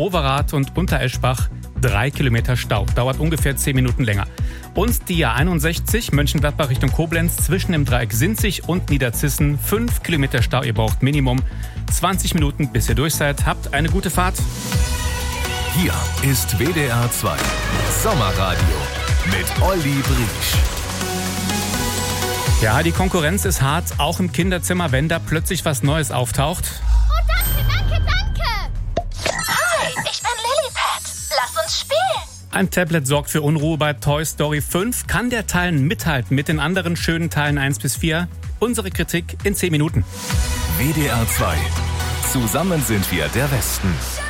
Overath und Untereschbach 3 Kilometer Stau. Dauert ungefähr 10 Minuten länger. Und die A61 Mönchengladbach Richtung Koblenz zwischen dem Dreieck Sinzig und Niederzissen 5 Kilometer Stau. Ihr braucht Minimum 20 Minuten, bis ihr durch seid. Habt eine gute Fahrt. Hier ist WDR 2 Sommerradio mit Olli Briesch. Ja, die Konkurrenz ist hart, auch im Kinderzimmer, wenn da plötzlich was Neues auftaucht. Oh, danke! Hi, ich bin Lilliput. Lass uns spielen. Ein Tablet sorgt für Unruhe bei Toy Story 5. Kann der Teil mithalten mit den anderen schönen Teilen 1 bis 4? Unsere Kritik in 10 Minuten. WDR 2. Zusammen sind wir der Westen.